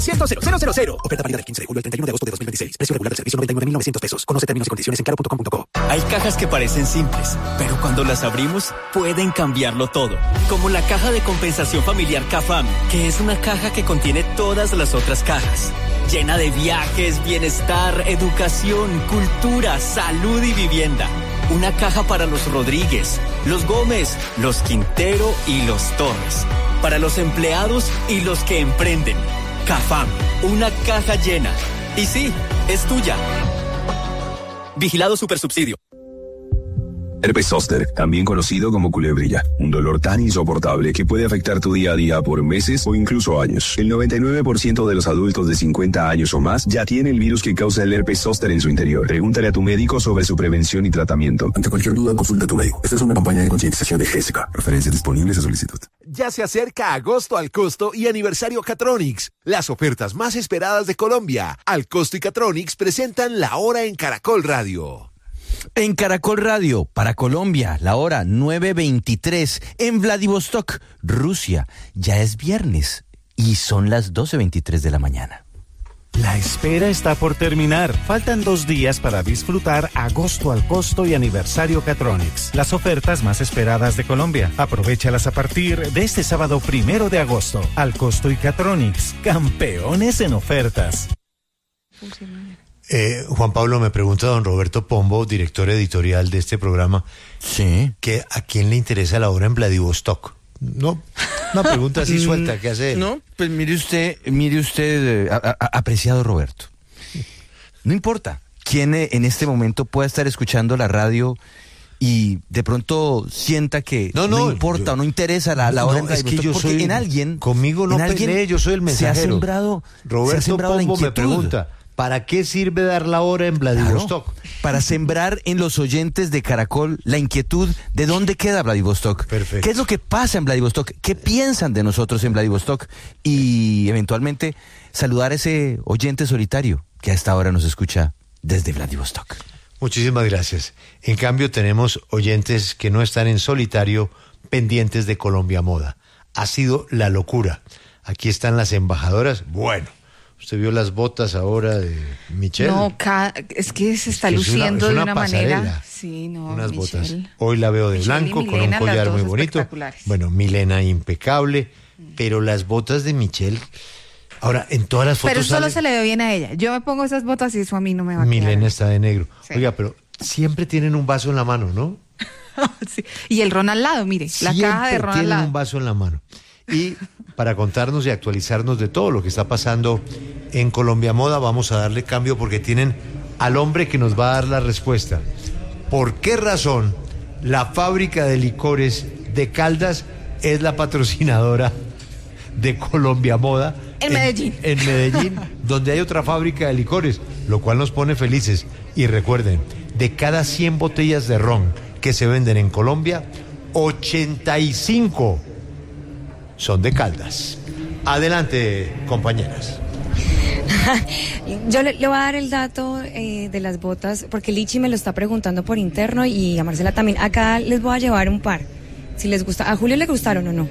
100.000. Oferta válida del 15 de julio al 31 de agosto de 2026. Precio regular del servicio 99.900 pesos. Conoce términos y condiciones en caro.com.co. Hay cajas que parecen simples, pero cuando las abrimos pueden cambiarlo todo. Como la caja de compensación familiar CAFAM, que es una caja que contiene todas las otras cajas. Llena de viajes, bienestar, educación, cultura, salud y vivienda. Una caja para los Rodríguez, los Gómez, los Quintero y los Torres. Para los empleados y los que emprenden. CAFAM, una caja llena. Y sí, es tuya. Vigilado Supersubsidio. Herpes zóster, también conocido como culebrilla, un dolor tan insoportable que puede afectar tu día a día por meses o incluso años. El 99% de los adultos de 50 años o más ya tiene el virus que causa el herpes zóster en su interior. Pregúntale a tu médico sobre su prevención y tratamiento. Ante cualquier duda, consulta a tu médico. Esta es una campaña de concientización de GESECA. Referencias disponibles a solicitud. Ya se acerca agosto al costo y aniversario Catronics, las ofertas más esperadas de Colombia. Al costo y Catronics presentan La Hora en Caracol Radio. En Caracol Radio, para Colombia, la hora 9:23, en Vladivostok, Rusia. Ya es viernes y son las 12:23 de la mañana. La espera está por terminar. Faltan 2 días para disfrutar agosto al costo y aniversario Catronics, las ofertas más esperadas de Colombia. Aprovéchalas a partir de este sábado 1 de agosto. Al costo y Catronics, campeones en ofertas. Juan Pablo, me pregunta don Roberto Pombo, director editorial de este programa, sí, que a quién le interesa la hora en Vladivostok. No, una pregunta así suelta, ¿qué hace él? No, pues mire usted, apreciado Roberto. No importa quién en este momento pueda estar escuchando la radio y de pronto sienta que no importa o no interesa la hora en Vladivostok, es que yo porque soy, en alguien... Conmigo no pelee, yo soy el mensajero. Roberto Pombo me pregunta, ¿para qué sirve dar la hora en Vladivostok? Claro, para sembrar en los oyentes de Caracol la inquietud de dónde queda Vladivostok. Perfecto. ¿Qué es lo que pasa en Vladivostok? ¿Qué piensan de nosotros en Vladivostok? Y eventualmente saludar a ese oyente solitario que a esta hora nos escucha desde Vladivostok. Muchísimas gracias. En cambio tenemos oyentes que no están en solitario, pendientes de Colombia Moda. Ha sido la locura. Aquí están las embajadoras. Bueno, ¿usted vio las botas ahora de Michelle? No, es que se está luciendo de una manera. Sí, no, unas Michelle. botas. Hoy la veo de blanco, con un collar muy bonito. Bueno, Milena impecable, pero las botas de Michelle. Ahora, en todas las fotos. Pero solo se le ve bien a ella. Yo me pongo esas botas y eso a mí no me va a quedar. Milena está de negro. Sí. Oiga, pero siempre tienen un vaso en la mano, ¿no? Sí. Y el ron al lado, mire, la caja de ron al tienen lado. un vaso en la mano. Y para contarnos y actualizarnos de todo lo que está pasando en Colombia Moda, vamos a darle cambio porque tienen al hombre que nos va a dar la respuesta. ¿Por qué razón la fábrica de licores de Caldas es la patrocinadora de Colombia Moda? En Medellín. En Medellín, donde hay otra fábrica de licores, lo cual nos pone felices. Y recuerden, de cada 100 botellas de ron que se venden en Colombia, 85 son de Caldas. Adelante, compañeras. Yo le voy a dar el dato de las botas, porque Lichi me lo está preguntando por interno y a Marcela también. Acá les voy a llevar un par, si les gusta. ¿A Julio le gustaron o no?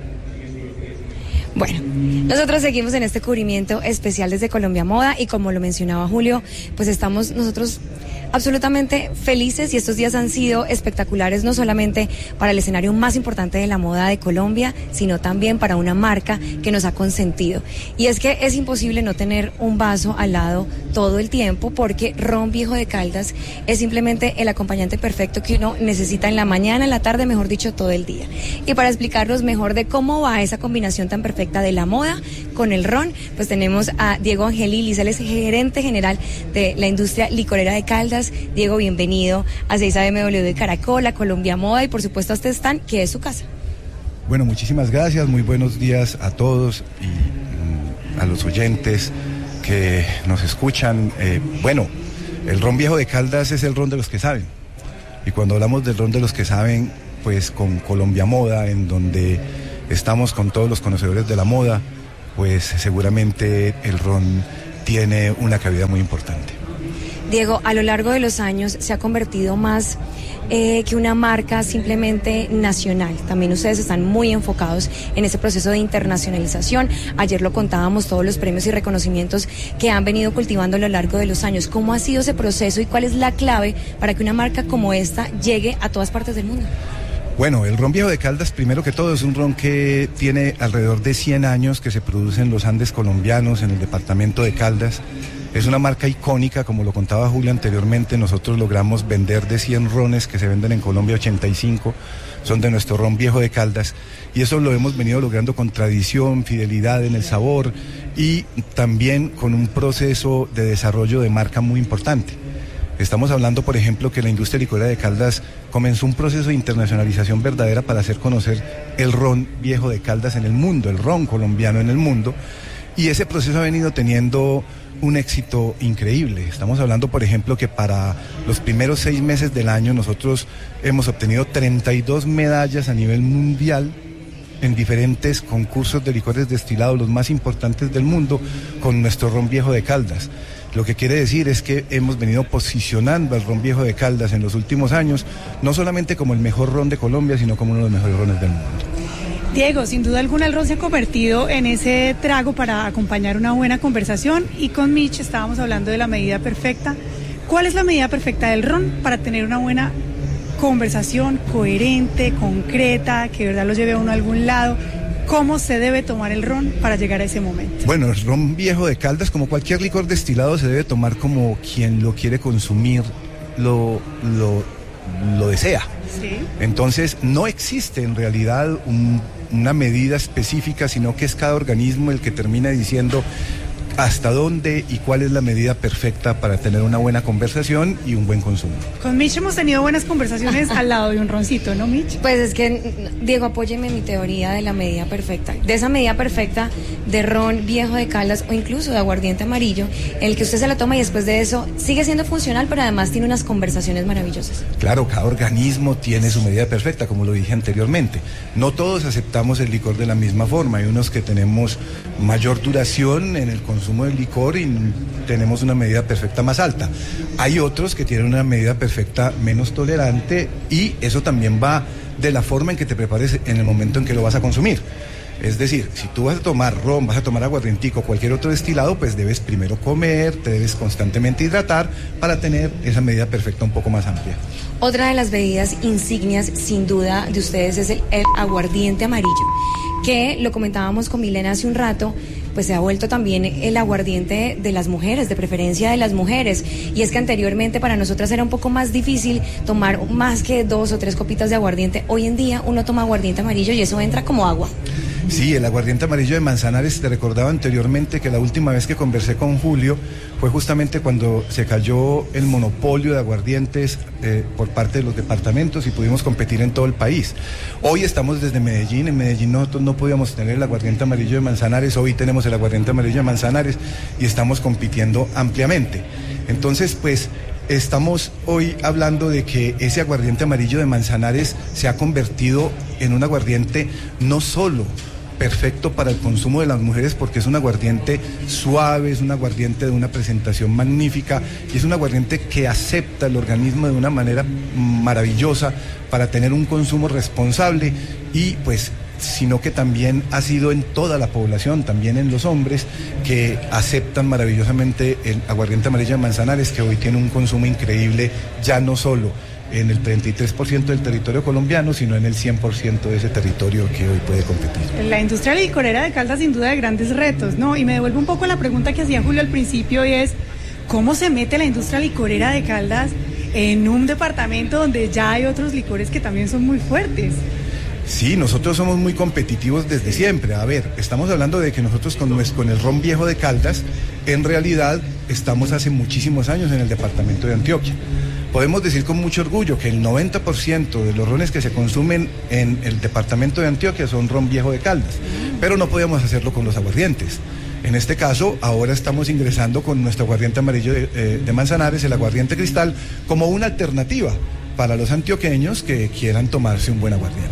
Bueno, nosotros seguimos en este cubrimiento especial desde Colombia Moda y como lo mencionaba Julio, pues estamos nosotros absolutamente felices y estos días han sido espectaculares no solamente para el escenario más importante de la moda de Colombia, sino también para una marca que nos ha consentido. Y es que es imposible no tener un vaso al lado todo el tiempo porque Ron Viejo de Caldas es simplemente el acompañante perfecto que uno necesita en la mañana, en la tarde, mejor dicho, todo el día. Y para explicarnos mejor de cómo va esa combinación tan perfecta de la moda con el ron, pues tenemos a Diego Angelilis, él es gerente general de la industria licorera de Caldas. Diego, bienvenido a 6am de Caracol, a Colombia Moda y por supuesto a este stand que es su casa. Bueno, muchísimas gracias, muy buenos días a todos y a los oyentes que nos escuchan. Bueno, el ron Viejo de Caldas es el ron de los que saben y cuando hablamos del ron de los que saben, pues con Colombia Moda, en donde estamos con todos los conocedores de la moda, pues seguramente el ron tiene una cabida muy importante. Diego, a lo largo de los años se ha convertido más que una marca simplemente nacional. También ustedes están muy enfocados en ese proceso de internacionalización. Ayer lo contábamos, todos los premios y reconocimientos que han venido cultivando a lo largo de los años. ¿Cómo ha sido ese proceso y cuál es la clave para que una marca como esta llegue a todas partes del mundo? Bueno, el ron Viejo de Caldas, primero que todo, es un ron que tiene alrededor de 100 años que se produce en los Andes colombianos, en el departamento de Caldas. Es una marca icónica, como lo contaba Julio anteriormente. Nosotros logramos vender de 100 rones que se venden en Colombia, 85 son de nuestro ron Viejo de Caldas, y eso lo hemos venido logrando con tradición, fidelidad en el sabor y también con un proceso de desarrollo de marca muy importante. Estamos hablando, por ejemplo, que la industria licorera de Caldas comenzó un proceso de internacionalización verdadera para hacer conocer el ron Viejo de Caldas en el mundo, el ron colombiano en el mundo, y ese proceso ha venido teniendo un éxito increíble. Estamos hablando, por ejemplo, que para los primeros 6 meses del año nosotros hemos obtenido 32 medallas a nivel mundial en diferentes concursos de licores destilados, los más importantes del mundo, con nuestro ron Viejo de Caldas. Lo que quiere decir es que hemos venido posicionando al ron Viejo de Caldas en los últimos años, no solamente como el mejor ron de Colombia, sino como uno de los mejores rones del mundo. Diego, sin duda alguna el ron se ha convertido en ese trago para acompañar una buena conversación, y con Mitch estábamos hablando de la medida perfecta. ¿Cuál es la medida perfecta del ron para tener una buena conversación coherente, concreta, que de verdad lo lleve a uno a algún lado? ¿Cómo se debe tomar el ron para llegar a ese momento? Bueno, el ron Viejo de Caldas, como cualquier licor destilado, se debe tomar como quien lo quiere consumir lo desea. Sí. Entonces, no existe en realidad una medida específica, sino que es cada organismo el que termina diciendo hasta dónde y cuál es la medida perfecta para tener una buena conversación y un buen consumo. Con Mitch hemos tenido buenas conversaciones al lado de un roncito, ¿no, Mitch? Pues es que, Diego, apóyeme mi teoría de la medida perfecta. De esa medida perfecta de ron Viejo de Caldas o incluso de aguardiente amarillo, en el que usted se la toma y después de eso sigue siendo funcional, pero además tiene unas conversaciones maravillosas. Claro, cada organismo tiene su medida perfecta, como lo dije anteriormente. No todos aceptamos el licor de la misma forma. Hay unos que tenemos mayor duración en el consumo del licor y tenemos una medida perfecta más alta. Hay otros que tienen una medida perfecta menos tolerante, y eso también va de la forma en que te prepares en el momento en que lo vas a consumir. Es decir, si tú vas a tomar ron, vas a tomar aguardientico o cualquier otro destilado, pues debes primero comer, te debes constantemente hidratar para tener esa medida perfecta un poco más amplia. Otra de las bebidas insignias, sin duda, de ustedes es el aguardiente amarillo, que lo comentábamos con Milena hace un rato, pues se ha vuelto también el aguardiente de las mujeres, de preferencia de las mujeres. Y es que anteriormente para nosotras era un poco más difícil tomar más que 2 o 3 copitas de aguardiente. Hoy en día uno toma aguardiente amarillo y eso entra como agua. Sí, el aguardiente amarillo de Manzanares, te recordaba anteriormente que la última vez que conversé con Julio fue justamente cuando se cayó el monopolio de aguardientes por parte de los departamentos y pudimos competir en todo el país. Hoy estamos desde Medellín. En Medellín nosotros no podíamos tener el aguardiente amarillo de Manzanares, hoy tenemos el aguardiente amarillo de Manzanares y estamos compitiendo ampliamente. Entonces, pues, estamos hoy hablando de que ese aguardiente amarillo de Manzanares se ha convertido en un aguardiente no solo perfecto para el consumo de las mujeres, porque es un aguardiente suave, es un aguardiente de una presentación magnífica y es un aguardiente que acepta el organismo de una manera maravillosa para tener un consumo responsable, y pues sino que también ha sido en toda la población, también en los hombres, que aceptan maravillosamente el aguardiente amarillo de Manzanares, que hoy tiene un consumo increíble, ya no solo en el 33% del territorio colombiano, sino en el 100% de ese territorio que hoy puede competir. La industria licorera de Caldas sin duda de grandes retos, ¿no? Y me devuelvo un poco a la pregunta que hacía Julio al principio, y es, ¿cómo se mete la industria licorera de Caldas en un departamento donde ya hay otros licores que también son muy fuertes? Sí, nosotros somos muy competitivos desde siempre. A ver, estamos hablando de que nosotros con el ron Viejo de Caldas, en realidad estamos hace muchísimos años en el departamento de Antioquia. Podemos decir con mucho orgullo que el 90% de los rones que se consumen en el departamento de Antioquia son ron Viejo de Caldas, pero no podíamos hacerlo con los aguardientes. En este caso, ahora estamos ingresando con nuestro aguardiente amarillo de Manzanares, el aguardiente cristal, como una alternativa para los antioqueños que quieran tomarse un buen aguardiente.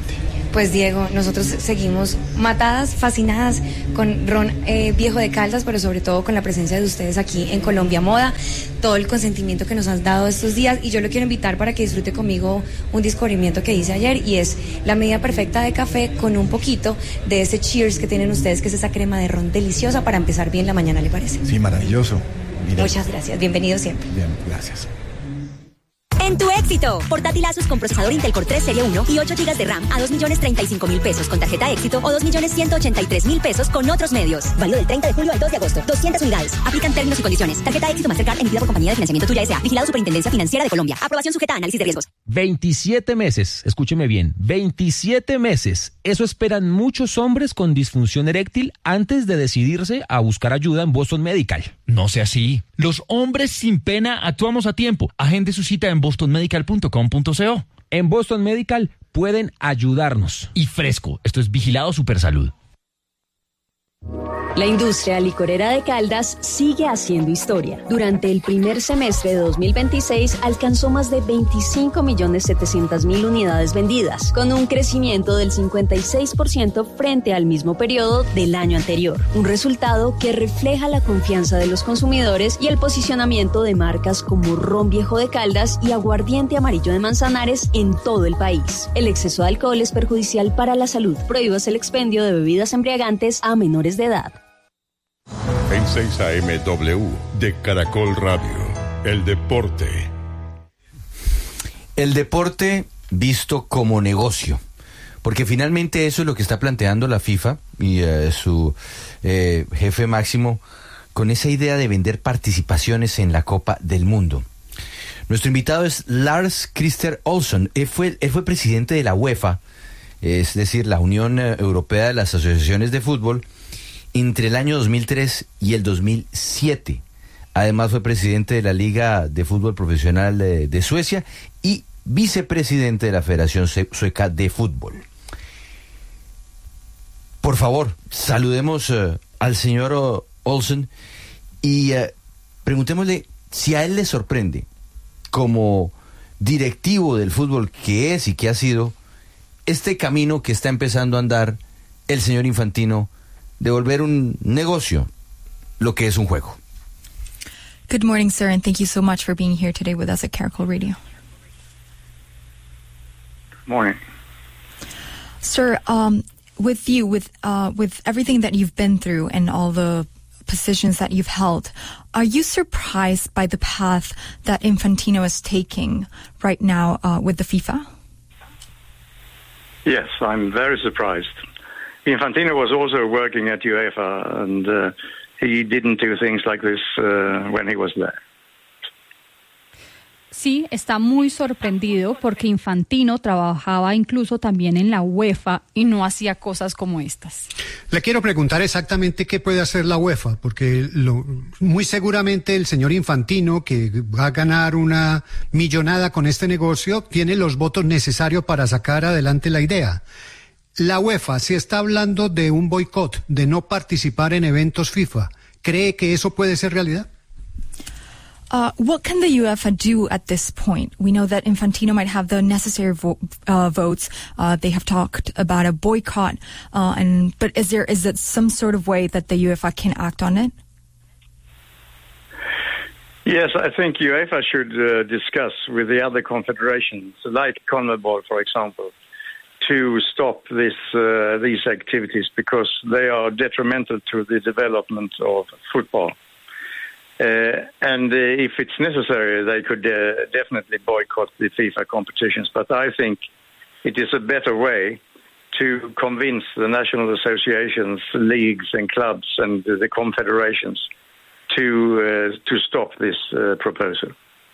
Pues Diego, nosotros seguimos matadas, fascinadas con ron viejo de Caldas, pero sobre todo con la presencia de ustedes aquí en Colombia Moda, todo el consentimiento que nos han dado estos días, y yo lo quiero invitar para que disfrute conmigo un descubrimiento que hice ayer, y es la medida perfecta de café con un poquito de ese cheers que tienen ustedes, que es esa crema de ron deliciosa para empezar bien la mañana, ¿le parece? Sí, maravilloso. Mira. Muchas gracias, bienvenido siempre. Bien, gracias. En tu éxito, portátil Asus con procesador Intel Core 3 Serie 1 y 8 GB de RAM a 2.035.000 pesos con tarjeta éxito o 2.183.000 pesos con otros medios. Válido del 30 de julio al 2 de agosto. 200 unidades. Aplican términos y condiciones. Tarjeta éxito Mastercard emitida por compañía de financiamiento Tuya S.A. Vigilado Superintendencia Financiera de Colombia. Aprobación sujeta a análisis de riesgos. 27 meses. Escúcheme bien. 27 meses. Eso esperan muchos hombres con disfunción eréctil antes de decidirse a buscar ayuda en Boston Medical. No sea así. Los hombres sin pena actuamos a tiempo. Agende su cita en bostonmedical.com.co. En Boston Medical pueden ayudarnos. Y fresco. Esto es Vigilado Supersalud. La industria licorera de Caldas sigue haciendo historia. Durante el primer semestre de 2026 alcanzó más de 25.700.000 unidades vendidas, con un crecimiento del 56% frente al mismo periodo del año anterior. Un resultado que refleja la confianza de los consumidores y el posicionamiento de marcas como Ron Viejo de Caldas y Aguardiente Amarillo de Manzanares en todo el país. El exceso de alcohol es perjudicial para la salud. Prohíbas el expendio de bebidas embriagantes a menores de edad. En 6 AM de Caracol Radio, el deporte. El deporte visto como negocio, porque finalmente eso es lo que está planteando la FIFA y su jefe máximo con esa idea de vender participaciones en la Copa del Mundo. Nuestro invitado es Lars Christer Olsson. Él fue presidente de la UEFA, es decir, la Unión Europea de las Asociaciones de Fútbol, entre el año 2003 y el 2007. Además fue presidente de la Liga de Fútbol Profesional de Suecia y vicepresidente de la Federación Sueca de Fútbol. Por favor, saludemos al señor Olsson y preguntémosle si a él le sorprende, como directivo del fútbol que es y que ha sido, este camino que está empezando a andar el señor Infantino de volver un negocio lo que es un juego. Good morning, sir, and thank you so much for being here today with us at Caracol Radio. Morning. Sir, with you, with everything that you've been through and all the positions that you've held, are you surprised by the path that Infantino is taking right now with the FIFA? Yes, I'm very surprised. Infantino was also working at UEFA, and he didn't do things like this when he was there. Sí, está muy sorprendido porque Infantino trabajaba incluso también en la UEFA y no hacía cosas como estas. Le quiero preguntar exactamente qué puede hacer la UEFA, porque muy seguramente el señor Infantino, que va a ganar una millonada con este negocio, tiene los votos necesarios para sacar adelante la idea. La UEFA se está hablando de un boicot, de no participar en eventos FIFA. ¿Cree que eso puede ser realidad? What can the UEFA do at this point? We know that Infantino might have the necessary votes. They have talked about a boycott, but is there some sort of way that the UEFA can act on it? Yes, I think UEFA should discuss with the other confederations, like CONMEBOL, for example, to stop these activities because they are detrimental to the development of football. And if it's necessary, they could definitely boycott the FIFA competitions. But I think it is a better way to convince the national associations, leagues and clubs and the confederations to stop this proposal.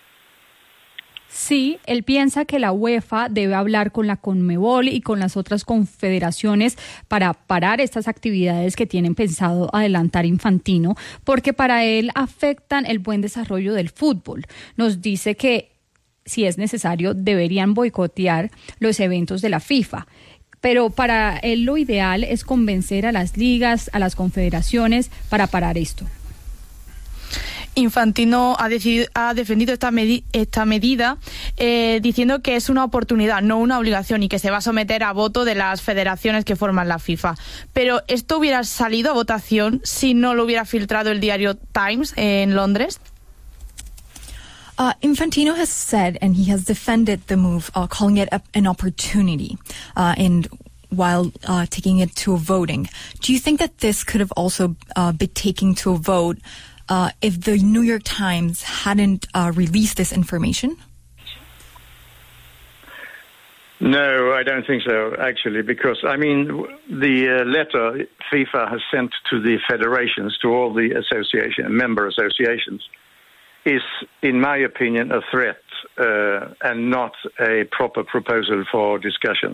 Sí, él piensa que la UEFA debe hablar con la CONMEBOL y con las otras confederaciones para parar estas actividades que tienen pensado adelantar Infantino, porque para él afectan el buen desarrollo del fútbol. Nos dice que, si es necesario, deberían boicotear los eventos de la FIFA. Pero para él lo ideal es convencer a las ligas, a las confederaciones para parar esto. Infantino ha defendido esta medida diciendo que es una oportunidad, no una obligación, y que se va a someter a voto de las federaciones que forman la FIFA. Pero ¿esto hubiera salido a votación si no lo hubiera filtrado el diario Times en Londres? Infantino has said, and he has defended the move, calling it an opportunity, and while taking it to a voting. Do you think that this could have also been taken to a vote if the New York Times hadn't released this information? No, I don't think so, actually, because, I mean, the letter FIFA has sent to the federations, to all the member associations, is, in my opinion, a threat and not a proper proposal for discussion.